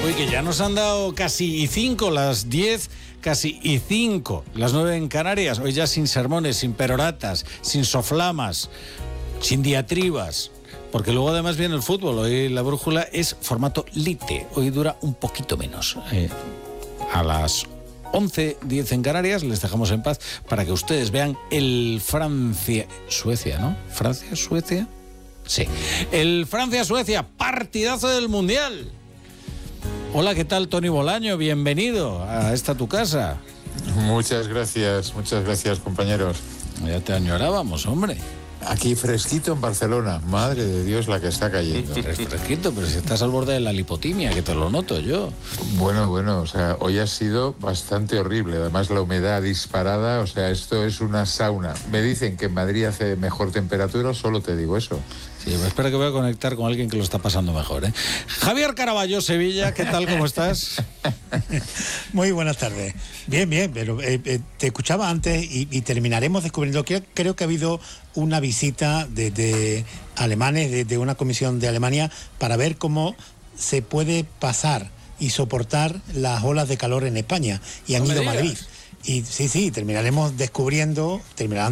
Hoy que ya nos han dado casi 5, las 10, casi 5, las 9 en Canarias. Hoy ya sin sermones, sin peroratas, sin soflamas, sin diatribas. Porque luego además viene el fútbol. Hoy la brújula es formato lite. Hoy dura un poquito menos. A las 11:10 en Canarias les dejamos en paz para que ustedes vean el Francia-Suecia, ¿no? ¿Francia-Suecia? Sí. El Francia-Suecia, partidazo del Mundial. Hola, ¿qué tal, Tony Bolaño? Bienvenido a esta tu casa. Muchas gracias, compañeros. Ya te añorábamos, hombre. Aquí fresquito en Barcelona, madre de Dios la que está cayendo. Fresquito, pero si estás al borde de la lipotimia, que te lo noto yo. Bueno, o sea, hoy ha sido bastante horrible, además la humedad disparada, o sea, esto es una sauna. Me dicen que en Madrid hace mejor temperatura, solo te digo eso. Sí, espero que voy a conectar con alguien que lo está pasando mejor, ¿eh? Javier Caraballo, Sevilla, ¿qué tal, cómo estás? Muy buenas tardes. Bien, pero te escuchaba antes y terminaremos descubriendo que creo que ha habido una visita de alemanes, de una comisión de Alemania, para ver cómo se puede pasar y soportar las olas de calor en España. Y han ido a Madrid. Y sí, terminarán descubriendo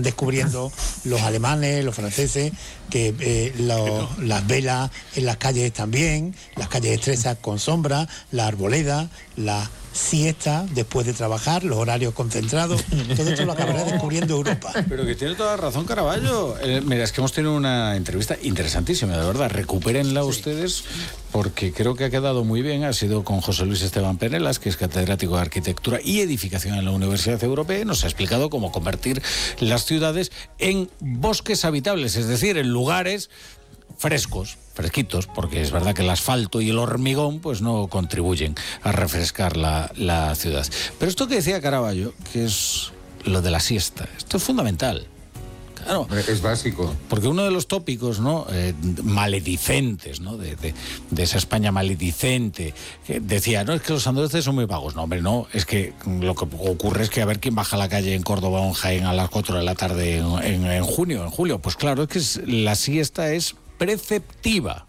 los alemanes, los franceses, que las velas en las calles están bien, las calles estrechas con sombra, la arboleda, la siesta después de trabajar, los horarios concentrados, todo esto lo acabará descubriendo Europa. Pero que tiene toda razón Caraballo. Mira, es que hemos tenido una entrevista interesantísima, de verdad. Recupérenla ustedes, porque creo que ha quedado muy bien. Ha sido con José Luis Esteban Penelas, que es catedrático de Arquitectura y Edificación en la Universidad Europea. Nos ha explicado cómo convertir las ciudades en bosques habitables, es decir, en lugares fresquitos, porque es verdad que el asfalto y el hormigón pues no contribuyen a refrescar la ciudad. Pero esto que decía Caraballo, que es lo de la siesta, esto es fundamental. Claro, es básico. Porque uno de los tópicos, ¿no? Maledicentes, ¿no? De esa España maledicente, que decía, no, es que los andaluces son muy vagos. No, hombre, no, es que lo que ocurre es que a ver quién baja a la calle en Córdoba o en Jaén a las 4 de la tarde en julio. Pues claro, es que la siesta es preceptiva.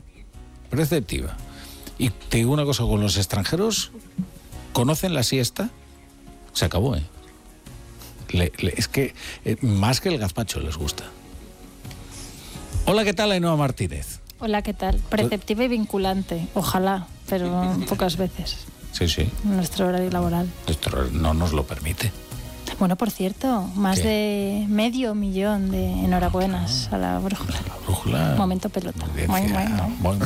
Y te digo una cosa, con los extranjeros, ¿conocen la siesta? Se acabó, ¿eh? Es que más que el gazpacho les gusta. Hola, ¿qué tal, Ainhoa Martínez? Hola, ¿qué tal? Preceptiva y vinculante, ojalá, pero pocas veces. Sí. Nuestro horario laboral. Esto no nos lo permite. Bueno, por cierto, más de 500.000 de enhorabuenas a la brújula. La brújula. Momento pelota. Bueno.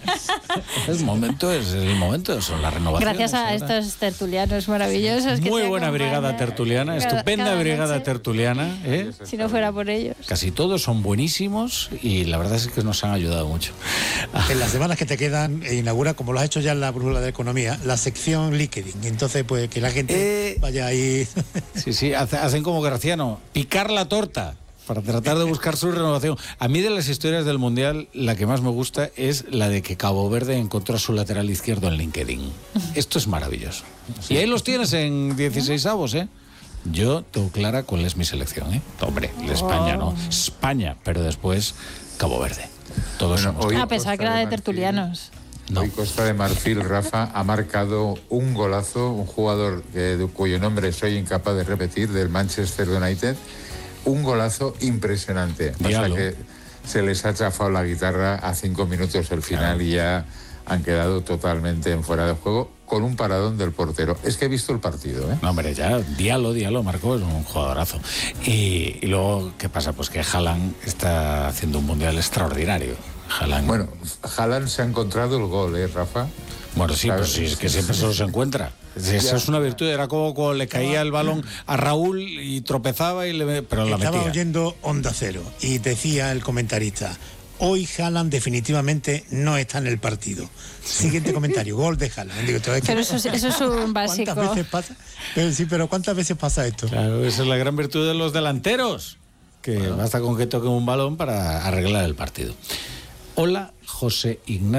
El momento, son las renovaciones. Gracias a estos tertulianos maravillosos. Muy buena brigada tertuliana, estupenda brigada tertuliana. Si no fuera por ellos. Casi todos son buenísimos y la verdad es que nos han ayudado mucho. En las semanas que te quedan, inaugura, como lo has hecho ya en la brújula de economía, la sección LinkedIn. Entonces, pues que la gente vaya ahí. Sí, hacen como Graciano, picar la torta para tratar de buscar su renovación. A mí, de las historias del Mundial, la que más me gusta es la de que Cabo Verde encontró a su lateral izquierdo en LinkedIn. Esto es maravilloso. Y ahí los tienes en 16avos, ¿eh? Yo tengo clara cuál es mi selección, ¿eh? Hombre, España no. España, pero después Cabo Verde. Todos somos. A pesar que era de tertulianos. No. Hoy Costa de Marfil, Rafa, ha marcado un golazo, un jugador cuyo nombre soy incapaz de repetir, del Manchester United. Un golazo impresionante. Pasa que se les ha chafado la guitarra a 5 minutos del final y ya han quedado totalmente en fuera de juego con un paradón del portero. Es que he visto el partido, ¿eh? No, hombre, ya, Diallo marcó, es un jugadorazo. Y luego, ¿qué pasa? Pues que Haaland está haciendo un Mundial extraordinario. Bueno, Haaland se ha encontrado el gol, Rafa? Bueno, sí, pues sí, es que siempre se los encuentra. Esa es una virtud, era como cuando le caía el balón a Raúl y tropezaba pero la metía. Estaba oyendo Onda Cero y decía el comentarista, hoy Haaland definitivamente no está en el partido. Siguiente comentario, gol de Haaland. Digo, pero eso es un básico. ¿Cuántas veces pasa? Pero ¿cuántas veces pasa esto? Claro, esa es la gran virtud de los delanteros, que basta con que toquen un balón para arreglar el partido. Hola, José Ignacio.